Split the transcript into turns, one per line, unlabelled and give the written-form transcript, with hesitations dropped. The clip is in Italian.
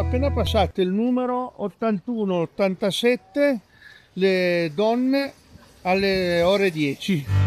appena passate il numero 81-87, le donne alle ore 10.